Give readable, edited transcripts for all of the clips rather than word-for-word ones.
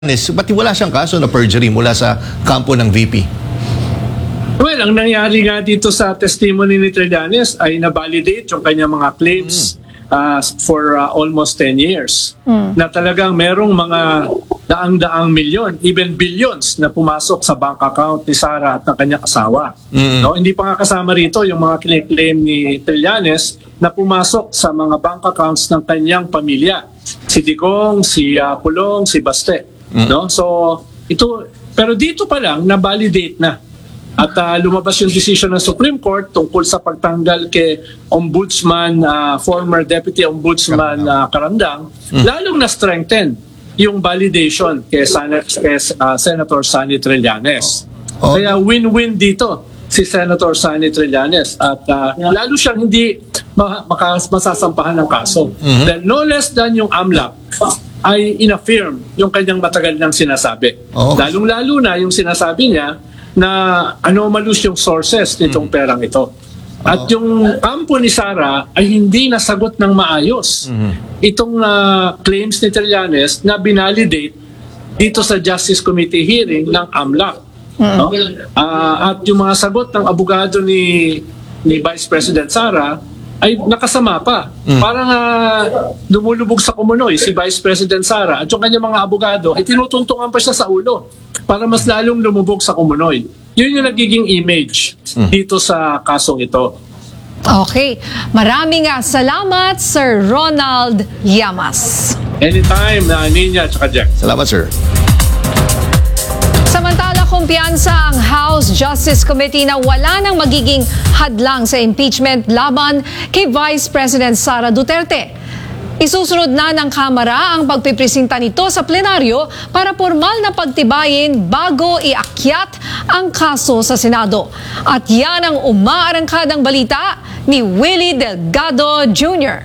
Ba't wala siyang kaso na perjury mula sa kampo ng VP? Well, ang nangyari nga dito sa testimony ni Trillanes ay na-validate yung kanyang mga claims for almost 10 years. Na talagang merong mga daang-daang milyon, even billions na pumasok sa bank account ni Sara at ng kanyang asawa. No, hindi pa nga kasama rito yung mga claim ni Trillanes na pumasok sa mga bank accounts ng kanyang pamilya. Si Digong, si Pulong, si Baste. No? So, ito, pero dito pa lang, na-validate na. At lumabas yung decision ng Supreme Court tungkol sa pagtanggal kay Ombudsman, former Deputy Ombudsman Carandang, lalong na-strengthen yung validation kay Senator Sonny Trillanes. Kaya win-win dito si Senator Sonny Trillanes. At lalo siyang hindi masasampahan ng kaso. Then no less than yung AMLAC ay inaffirm yung kanyang matagal nang sinasabi. Lalong-lalo na yung sinasabi niya na anomalous yung sources nitong perang ito. At yung kampo ni Sara ay hindi nasagot ng maayos itong claims ni Trillanes na binalidate dito sa Justice Committee hearing ng AMLAC. No? At yung mga sagot ng abogado ni Vice President Sara ay nakasama pa. Parang lumulubog sa kumunoy si Vice President Sara at yung kanyang mga abogado ay tinutungtungan pa siya sa ulo para mas lalong lumubog sa kumunoy. Yun yung nagiging image dito sa kasong ito. Okay. Maraming salamat, Sir Ronald Llamas. Anytime, Nina at Jack. Salamat, sir. Samantala, kumpiyansa ang House Justice Committee na wala nang magiging hadlang sa impeachment laban kay Vice President Sara Duterte. Isusunod na ng Kamara ang pagpipresinta nito sa plenaryo para formal na pagtibayin bago iakyat ang kaso sa Senado. At yan ang umaarangkadang balita ni Willie Delgado Jr.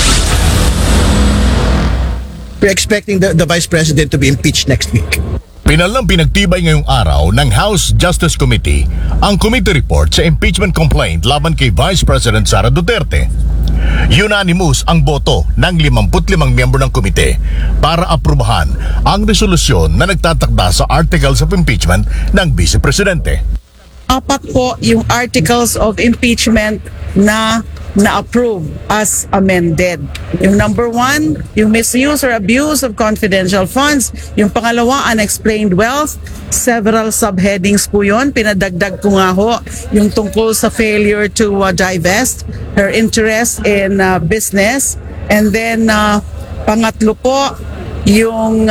We're expecting the Vice President to be impeached next week. Pinalang pinagtibay ngayong araw ng House Justice Committee ang committee report sa impeachment complaint laban kay Vice President Sara Duterte. Unanimous ang boto ng 55 miyembro ng komite para aprubahan ang resolusyon na nagtatakda sa articles of impeachment ng Vice Presidente. Apat po yung articles of impeachment na na-approve as amended. Yung number 1, yung misuse or abuse of confidential funds. Yung pangalawa, unexplained wealth. Several subheadings po yun. Pinadagdag ko nga ho yung tungkol sa failure to divest her interest in business. And then, pangatlo po, yung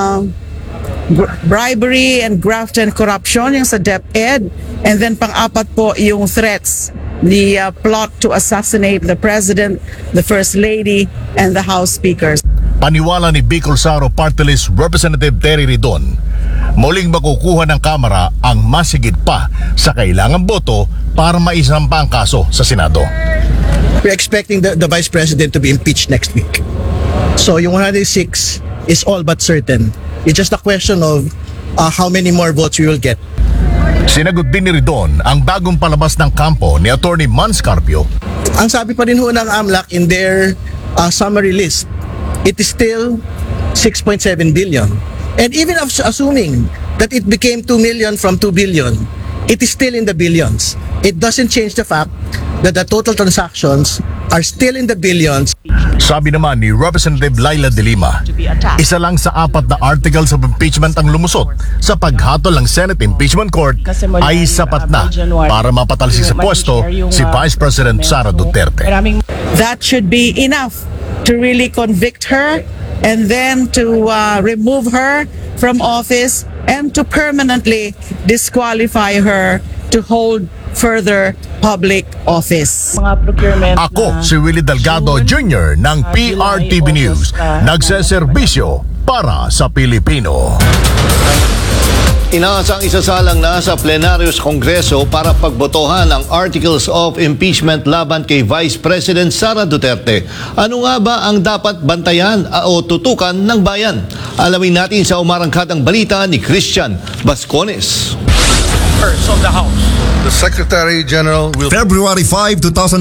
bribery and graft and corruption, yung sa DepEd. And then pang-apat po yung threats, the plot to assassinate the President, the First Lady, and the House Speakers. Paniwala ni Bicol Saro Party List Representative Terry Ridon, muling makukuha ng Kamara ang masigit pa sa kailangang boto para maisampa ang kaso sa Senado. We're expecting the Vice President to be impeached next week. So yung 106 is all but certain. It's just a question of how many more votes we will get. Sinagot din ni Ridon ang bagong palabas ng kampo ni Attorney Man Scarpio. Ang sabi pa rin ho ng AMLAC in their summary list, it is still 6.7 billion. And even assuming that it became 2 million from 2 billion, it is still in the billions. It doesn't change the fact that the total transactions are still in the billions. Sabi naman ni Representative Laila De Lima, isa lang sa 4 na articles of impeachment ang lumusot sa paghatol ng Senate Impeachment Court ay sapat na para mapatalsik sa pwesto si Vice President Sara Duterte. That should be enough to really convict her and then to remove her from office and to permanently disqualify her to hold further public office. Ako si Willie Delgado Jr. ng PRTV News, nagseserbisyo para sa Pilipino. Inaasang isasalang na sa plenaryo sa Kongreso para pagbotohan ang Articles of Impeachment laban kay Vice President Sara Duterte. Ano nga ba ang dapat bantayan o tutukan ng bayan? Alamin natin sa umarangkadang balita ni Christian Bascones. Of the House. The Secretary General will... February 5,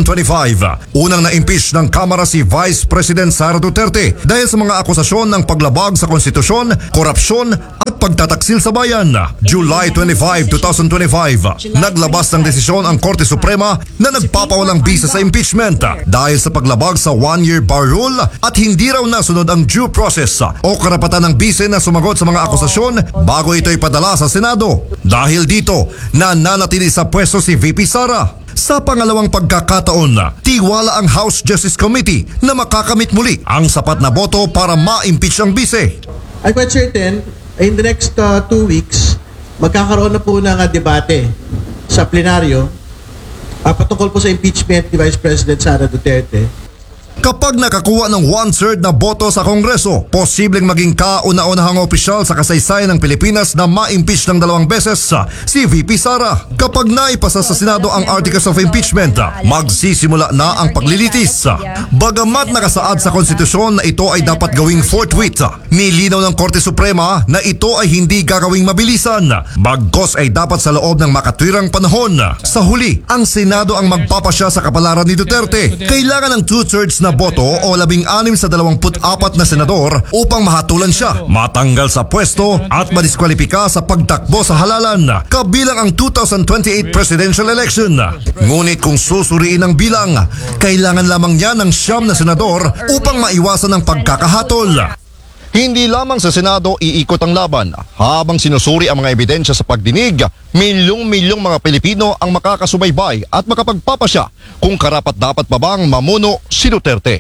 2025, unang na-impeach ng Kamara si Vice President Sara Duterte dahil sa mga akusasyon ng paglabag sa konstitusyon, korupsyon at pagtataksil sa bayan. July 25, 2025, naglabas ng desisyon ang Korte Suprema na nagpapawalang bisa sa impeachment dahil sa paglabag sa one-year bar rule at hindi raw nasunod ang due process o karapatan ng bise na sumagot sa mga akusasyon bago ito ipadala sa Senado. Dahil dito, nananatili sa pwesto si VP Sara. Sa pangalawang pagkakataon, tiwala ang House Justice Committee na makakamit muli ang sapat na boto para ma-impeach ang bise. I'm quite certain, in the next 2 weeks, magkakaroon na po ng debate sa plenaryo patungkol po sa impeachment ni Vice President Sara Duterte. Kapag nakakuha ng 1/3 na boto sa Kongreso, posibleng maging kauna-unahang opisyal sa kasaysayan ng Pilipinas na ma-impeach ng 2 beses si VP Sara. Kapag naipasa sa Senado ang Articles of Impeachment, magsisimula na ang paglilitis. Bagamat nakasaad sa konstitusyon na ito ay dapat gawing forthwith, nilinaw ng Korte Suprema na ito ay hindi gagawing mabilisan, bagkos ay dapat sa loob ng makatwirang panahon. Sa huli, ang Senado ang magpapasya sa kapalaran ni Duterte. Kailangan ng 2/3 na boto o 16 sa 24 na senador upang mahatulan siya, matanggal sa pwesto at madiskwalipika sa pagtakbo sa halalan, kabilang ang 2028 presidential election. Ngunit kung susuriin ang bilang, kailangan lamang niya ng 9 na senador upang maiwasan ang pagkakahatol. Hindi lamang sa Senado iikot ang laban. Habang sinusuri ang mga ebidensya sa pagdinig, milyong-milyong mga Pilipino ang makakasubaybay at makapagpapasya kung karapat-dapat pa bang mamuno si Duterte.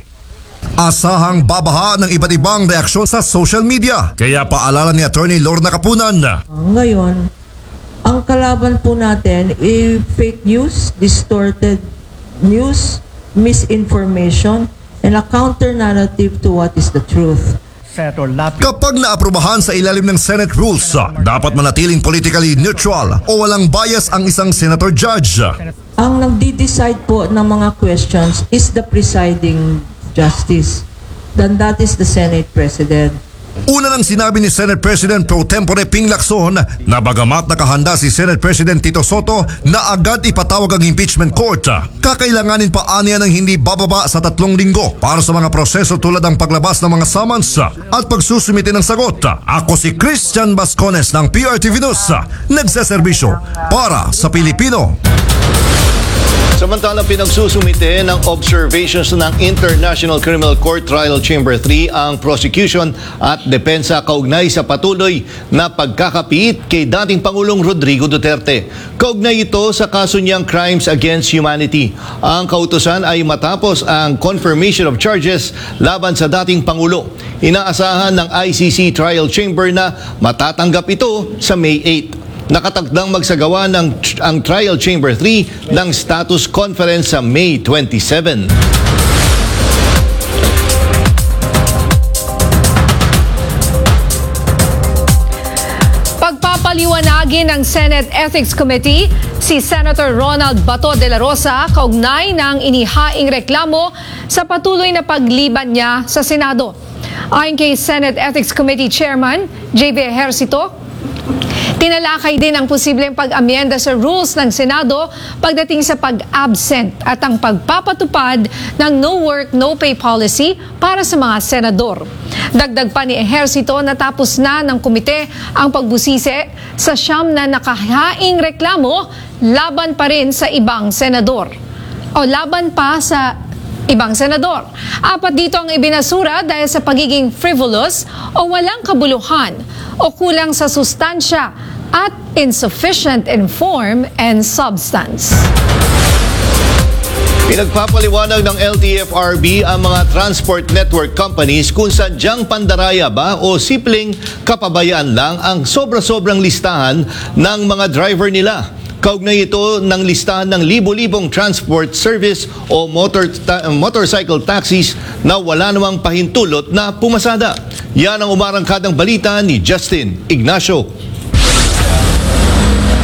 Asahang babaha ng iba't ibang reaksyon sa social media. Kaya paalala ni Attorney Lorna Capunan. Ngayon, ang kalaban po natin ay fake news, distorted news, misinformation, and a counter-narrative to what is the truth. Kapag naaprubahan sa ilalim ng Senate rules, dapat manatiling politically neutral o walang bias ang isang senator judge. Ang nagdi-decide po ng mga questions is the presiding justice. Then that is the Senate President. Una nang sinabi ni Senate President Pro Tempore Ping Lacson na bagamat nakahanda si Senate President Tito Soto na agad ipatawag ang impeachment court, kakailanganin pa aniya ng hindi bababa sa 3 linggo para sa mga proseso tulad ng paglabas ng mga summons at pagsusumite ng sagot. Ako si Christian Bascones ng PRTV News, nagseserbisyo para sa Pilipino. Samantalang pinagsusumite ng observations ng International Criminal Court Trial Chamber 3 ang prosecution at depensa kaugnay sa patuloy na pagkakapiit kay dating Pangulong Rodrigo Duterte. Kaugnay ito sa kaso niyang crimes against humanity. Ang kautusan ay matapos ang confirmation of charges laban sa dating Pangulo. Inaasahan ng ICC Trial Chamber na matatanggap ito sa May 8. Nakatagdang magsagawa ang Trial Chamber 3 ng status conference sa May 27. Pagpapaliwanagin ng Senate Ethics Committee si Senator Ronald Bato de la Rosa kaugnay ng inihaing reklamo sa patuloy na pagliban niya sa Senado. Ayon kay Senate Ethics Committee Chairman JB Ejercito, tinalakay din ang posibleng pag-amyenda sa rules ng Senado pagdating sa pag-absent at ang pagpapatupad ng no work, no pay policy para sa mga senador. Dagdag pa ni Ejercito, natapos na ng komite ang pagbusise sa 9 na nakahaing reklamo laban pa rin sa ibang senador. O laban pa sa ibang senador. 4 dito ang ibinasura dahil sa pagiging frivolous o walang kabuluhan o kulang sa sustansya at insufficient in form and substance. Pinagpapaliwanag ng LTFRB ang mga transport network companies kung sadyang pandaraya ba o simpleng kapabayaan lang ang sobra-sobrang listahan ng mga driver nila. Kaugnay ito ng listahan ng libo-libong transport service o motorcycle taxis na wala namang pahintulot na pumasada. Yan ang umarangkadang balita ni Justin Ignacio.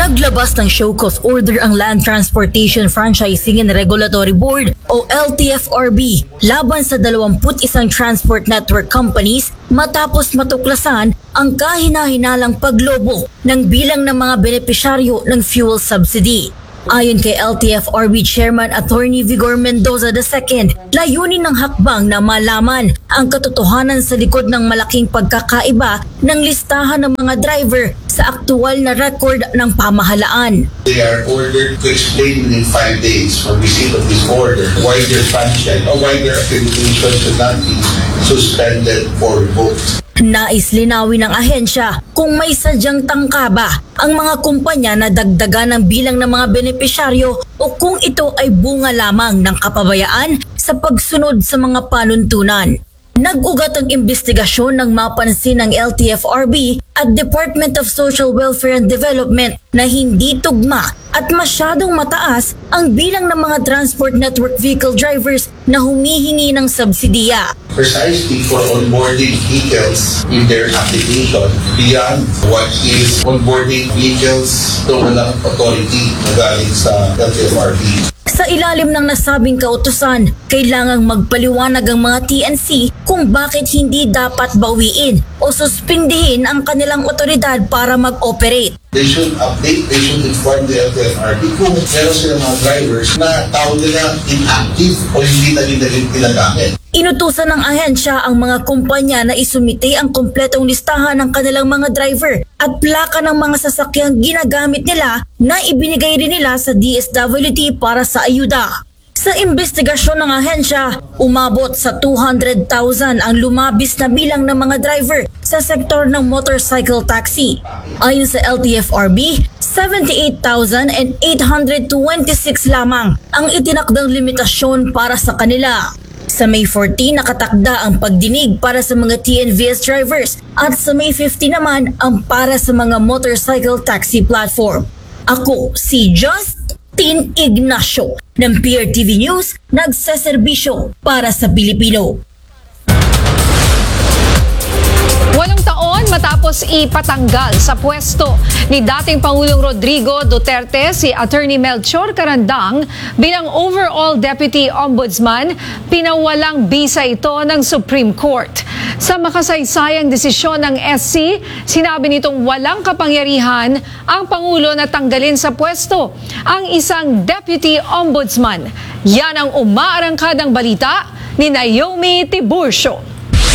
Naglabas ng show cause order ang Land Transportation Franchising and Regulatory Board o LTFRB laban sa 21 transport network companies matapos matuklasan ang kahina-hinalang paglobo ng bilang ng mga benepisyaryo ng fuel subsidy. Ayon kay LTFRB Chairman Attorney Vigor Mendoza II, layunin ng hakbang na malaman ang katotohanan sa likod ng malaking pagkakaiba ng listahan ng mga driver sa aktual na record ng pamahalaan. They are ordered to explain within 5 days from receipt of this order why their franchise or why their accreditation should not be suspended or revoked. Nais linawin ng ahensya kung may sadyang tangkaba ang mga kumpanya na dagdagan ng bilang ng mga benepisyaryo o kung ito ay bunga lamang ng kapabayaan sa pagsunod sa mga panuntunan. Nag-ugat ang investigasyon ng mapansin ng LTFRB at Department of Social Welfare and Development na hindi tugma at masyadong mataas ang bilang ng mga transport network vehicle drivers na humihingi ng subsidiya. Precisely for onboarding vehicles in their application beyond what is onboarding vehicles na walang authority na galing sa LTFRB. Sa ilalim ng nasabing kautusan, kailangang magpaliwanag ang mga TNC kung bakit hindi dapat bawiin o suspindihin ang kanilang otoridad para mag-operate. They should update, they should inform the LTFRB kung meron silang mga drivers na tawag nila inactive o hindi na ginagamit. Inutusan ng ahensya ang mga kumpanya na isumite ang kompletong listahan ng kanilang mga driver at plaka ng mga sasakyang ginagamit nila na ibinigay rin nila sa DSWD para sa ayuda. Sa investigasyon ng ahensya, umabot sa 200,000 ang lumabis na bilang ng mga driver sa sektor ng motorcycle taxi. Ayon sa LTFRB, 78,826 lamang ang itinakdang limitasyon para sa kanila. Sa May 14, nakatakda ang pagdinig para sa mga TNVS drivers at sa May 15 naman ang para sa mga motorcycle taxi platform. Ako si Justin Ignacio ng PRTV News, nagseserbisyo para sa Pilipino. 8 taon matapos ipatanggal sa pwesto ni dating Pangulong Rodrigo Duterte si Attorney Melchor Carandang bilang overall Deputy Ombudsman, pinawalang bisa ito ng Supreme Court. Sa makasaysayang desisyon ng SC, sinabi nitong walang kapangyarihan ang Pangulo na tanggalin sa pwesto ang isang Deputy Ombudsman. Yan ang umaarangkadang balita ni Naomi Tiburcio.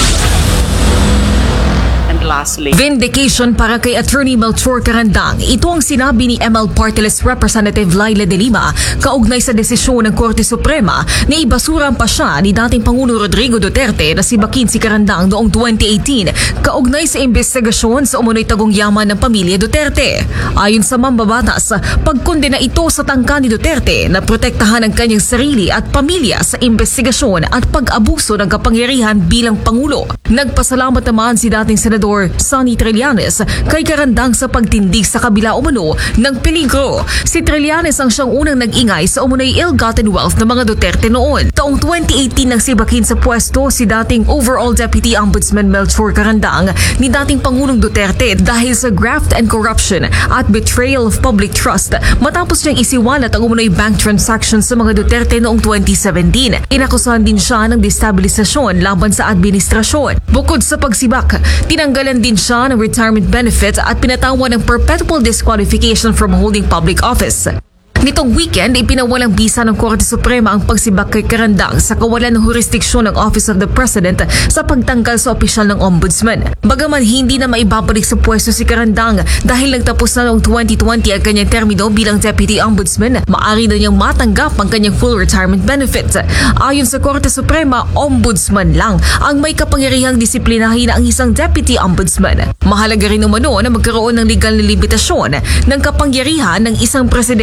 Vindication para kay Attorney Melchor Carandang. Ito ang sinabi ni ML Party List Representative Laila de Lima kaugnay sa desisyon ng Korte Suprema na ibasura pa siya ni dating Pangulo Rodrigo Duterte na si Baquin Carandang noong 2018 kaugnay sa investigasyon sa umunoy tagong yaman ng pamilya Duterte. Ayon sa mambabatas, pagkondena ito sa tangka ni Duterte na protektahan ang kanyang sarili at pamilya sa investigasyon at pag-abuso ng kapangyarihan bilang Pangulo. Nagpasalamat naman si dating Senador Sonny Trillanes kay Carandang sa pagtindig sa kabila umano ng peligro. Si Trillanes ang siyang unang nag-ingay sa umunoy ill-gotten wealth ng mga Duterte noon. Taong 2018 nang sibakin sa pwesto si dating overall Deputy Ombudsman Melchor Carandang ni dating Pangulong Duterte dahil sa graft and corruption at betrayal of public trust matapos niyang isiwalat ang umunoy bank transactions sa mga Duterte noong 2017. Inakusahan din siya ng destabilisasyon laban sa administrasyon. Bukod sa pagsibak, tinanggalan din siya ng retirement benefits at pinatawan ng perpetual disqualification from holding public office. Nitong weekend, ipinawalang bisa ng Korte Suprema ang pagsibak kay Carandang sa kawalan ng jurisdiksyon ng Office of the President sa pagtanggal sa opisyal ng Ombudsman. Bagaman hindi na maibabalik sa pwesto si Carandang dahil nagtapos na noong 2020 ang kanyang termino bilang Deputy Ombudsman, maaari na niyang matanggap ang kanyang full retirement benefits. Ayon sa Korte Suprema, Ombudsman lang ang may kapangyarihang disiplinahin ang isang Deputy Ombudsman. Mahalaga rin umano na magkaroon ng legal na limitasyon ng kapangyarihan ng isang presidente para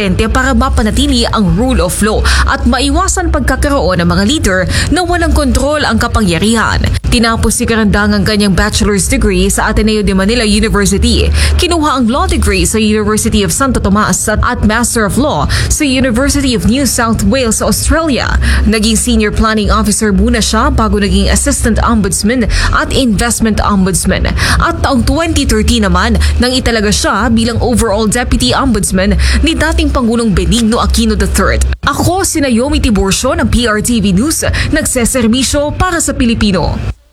para mapanatili ang rule of law at maiwasan pagkakaroon ng mga leader na walang kontrol ang kapangyarihan. Tinapos si Carandang ang kanyang bachelor's degree sa Ateneo de Manila University. Kinuha ang law degree sa University of Santo Tomas at Master of Law sa University of New South Wales sa Australia. Naging Senior Planning Officer muna siya bago naging Assistant Ombudsman at Investment Ombudsman. At taong 2013 naman nang italaga siya bilang Overall Deputy Ombudsman ni dating Pangulong Benigno Aquino III. Ako si Naomi Tiburcio ng PRTV News, nagseserbisyo para sa Pilipino.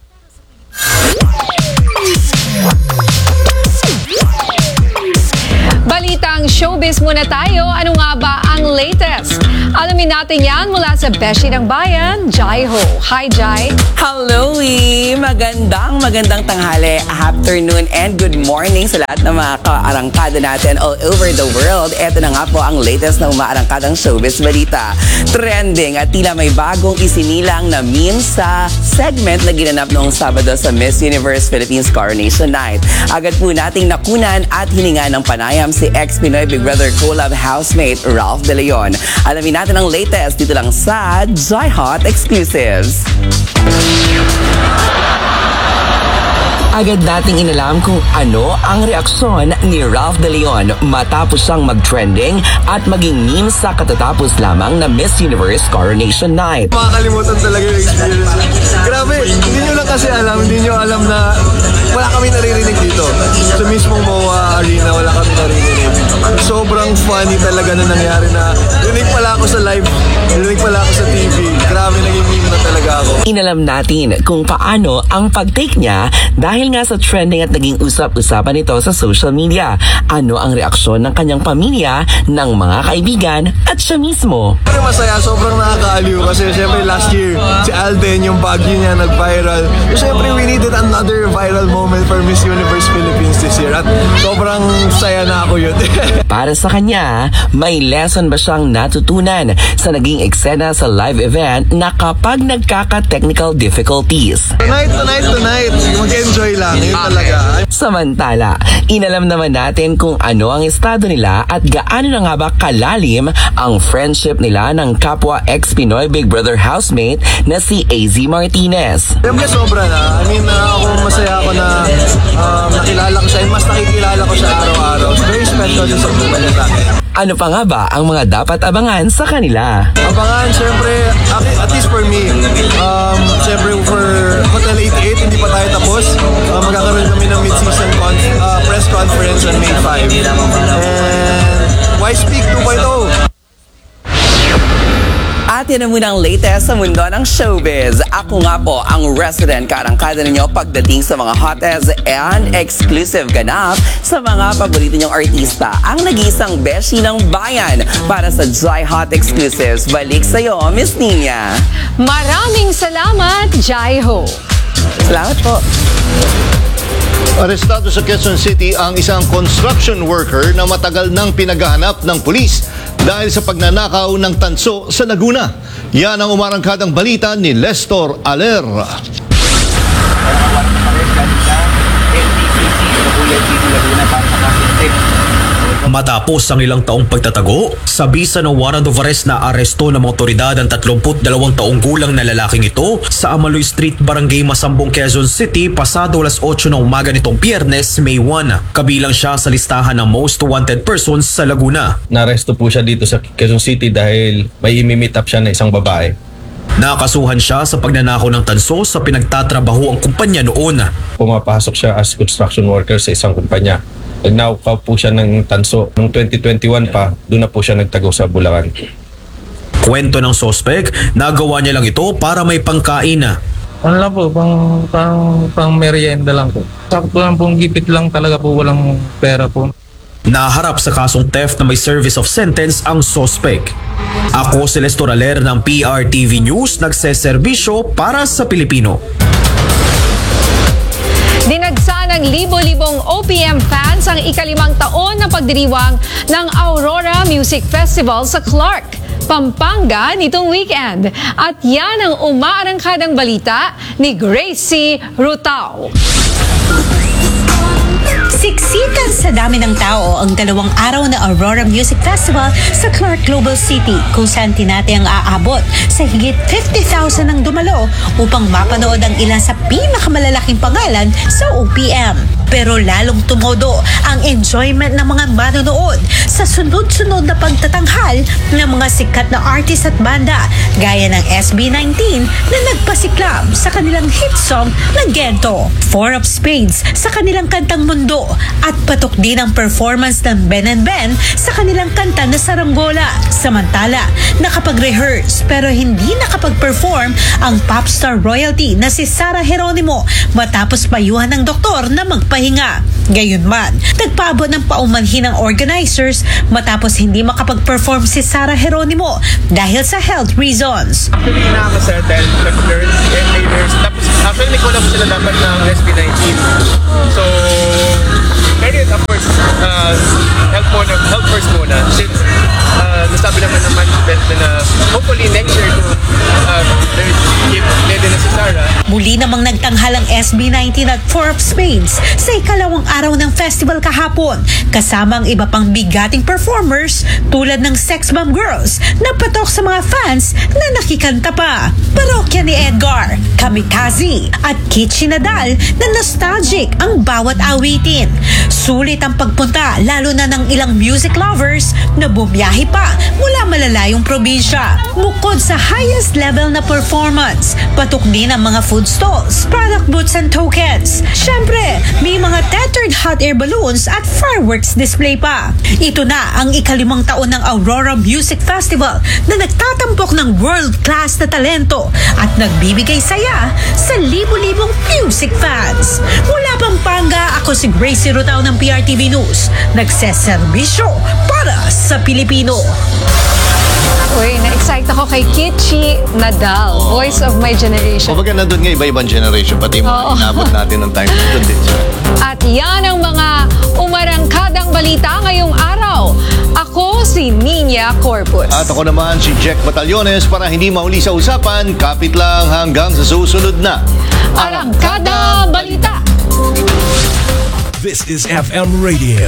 Balitang showbiz muna tayo. Ano nga ba ang latest? Alamin natin yan mula sa Beshi ng Bayan, Jai Ho. Hi, Jai. Hello, magandang tanghali, afternoon, and good morning sa lahat ng mga kaarangkada natin all over the world. Ito na nga po ang latest na umaarangkadang showbiz balita. Trending at tila may bagong isinilang na meme sa segment na ginanap noong Sabado sa Miss Universe Philippines Coronation Night. Agad po nating nakunan at hininga ng panayam si ex-Pinoy Big Brother collab housemate Ralph De Leon. Alamin natin ang latest dito lang sa Jai Hot Exclusives. Agad nating inalam kung ano ang reaksyon ni Ralph De Leon matapos siyang mag-trending at maging meme sa katatapos lamang na Miss Universe Coronation Night. Makakalimutan talaga yung experience. Grabe, hindi nyo lang kasi alam, hindi nyo alam na wala kami naririnig dito. Sa mismong MOA Arena, wala kami naririnig. Sobrang funny talaga na nangyari na rinig pala ako sa live, rinig pala ako sa TV. Grabe, naging meme na talaga ako. Inalam natin kung paano ang pag-take niya dahil nga sa trending at naging usap-usapan nito sa social media. Ano ang reaksyon ng kanyang pamilya, ng mga kaibigan at siya mismo. Pero masaya, sobrang nakakaaliw kasi syempre last year si Alden, yung bagyo niya nag-viral. So syempre we needed another viral moment for Miss Universe Philippines this year at sobrang saya na ako yun. Para sa kanya, may lesson ba siyang natutunan sa naging eksena sa live event na kapag nagkaka-technical difficulties? Tonight, mag-enjoy lang, yun talaga. Samantala, inalam naman natin kung ano ang estado nila at gaano na nga ba kalalim ang friendship nila ng kapwa ex-Pinoy Big Brother housemate na si AZ Martinez. Siyempre sobra na. I mean, ako masaya ako na nakilala ko siya and mas nakikilala ko siya araw-araw. So, very special din sa buhay niya sa akin. Ano pa nga ba ang mga dapat abangan sa kanila? Abangan, syempre, at least for me, syempre for Hotel 88, hindi pa tayo tapos. Magkakaroon kami ng mid-season press conference on May 5. And Why Speak 2.0? At yan na muna ang latest sa mundo ng showbiz. Ako nga po ang resident karangkada ninyo pagdating sa mga hottest and exclusive ganap sa mga paborito nyong artista. Ang nag-iisang beshi ng bayan para sa Jai Hot Exclusives. Balik sa'yo, Miss Nina. Maraming salamat, Jai Ho. Salamat po. Arestado sa Quezon City ang isang construction worker na matagal nang pinaghahanap ng pulis dahil sa pagnanakaw ng tanso sa Laguna. Yan ang umarangkadang balita ni Lestor Aler. Matapos ang ilang taong pagtatago, sa bisa ng warrant of arrest na aresto ng mga otoridad ang 32 taong gulang na lalaking ito sa Amaloy Street, Barangay Masambong, Quezon City, pasado alas 8 ng umaga nitong Biyernes, May 1. Kabilang siya sa listahan ng most wanted persons sa Laguna. Naresto po siya dito sa Quezon City dahil may imi-meet up siya na isang babae. Nakasuhan siya sa pagnanakaw ng tanso sa pinagtatrabaho ang kumpanya noon. Pumapasok siya as construction worker sa isang kumpanya. Nagnakaw po siya ng tanso. Noong 2021 pa, doon na po siya nagtago sa Bulacan. Kwento ng sospek, nagawa niya lang ito para may pangkain. Ano lang po, pang merienda lang po. Sakto lang pong gipit lang talaga po, walang pera po. Naharap sa kasong theft na may service of sentence ang sospek. Ako si Lestor Aler ng PRTV News, nagseserbisyo para sa Pilipino. Dinagsa ng libo-libong OPM fans ang ikalimang taon na pagdiriwang ng Aurora Music Festival sa Clark, Pampanga nitong weekend. At yan ang umaarangkadang balita ni Gracie Rutao. Siksikan sa Dinami ng tao ang 2 araw na Aurora Music Festival sa Clark Global City kung saan tinati ang aabot sa higit 50,000 ang dumalo upang mapanood ang ilan sa pinakamalalaking pangalan sa OPM. Pero lalong tumodo ang enjoyment ng mga manonood sa sunod-sunod na pagtatanghal ng mga sikat na artist at banda gaya ng SB19 na nagpasiklam sa kanilang hit song na Gento, 4 of Spades sa kanilang kantang Mundo at patok din ang performance ng Ben and Ben sa kanilang kanta na Saranggola. Samantala, nakapag-rehearse pero hindi nakapag-perform ang popstar royalty na si Sarah Geronimo matapos payuhan ng doktor na magpahinga. Gayunman, nagpaabot ng paumanhin ng organizers matapos hindi makapag-perform si Sarah Geronimo dahil sa health reasons. Actually, nakakasettle, nag-learn, and later, tapos actually may collab sila dapat ng SB19. So, carry it upwards, help first muna. Since nasabi naman ng management na hopefully next year pwede na si Sarah. Muli namang nagtanghal ang SB19 at 4 of Spades sa ikalawang araw ng festival kahapon kasama ang iba pang bigating performers tulad ng Sex Bomb Girls na patok sa mga fans na nakikanta pa. Parokya ni Edgar, Kamikaze at Kichi Nadal na nostalgic ang bawat awitin. Sulit ang pagpunta lalo na ng ilang music lovers na bumiyahe pa mula malalayong probinsya. Bukod sa highest level na performance, patok din ang mga food stalls, product booths and tokens. Syempre, may mga tethered hot air balloons at fireworks display pa. Ito na ang ika-5 taon ng Aurora Music Festival na nagtatampok ng world-class na talento at nagbibigay saya sa libu-libong music fans. Mula Pampanga, ako si Gracie Rutao ng PRTV News. Nagseserbisyo para sa Pilipino. Uy, na-excite ako kay Kichi Nadal, voice of my generation. Kumbaga nandun nga iba-ibang generation, pati yung mga inabot natin ng time nandun din siya. At yan ang mga umarangkadang balita ngayong araw. Ako si Nina Corpus. At ako naman si Jack Batallones. Para hindi mahuli sa usapan, kapit lang hanggang sa susunod na Arangkada Balita. This is FM Radio.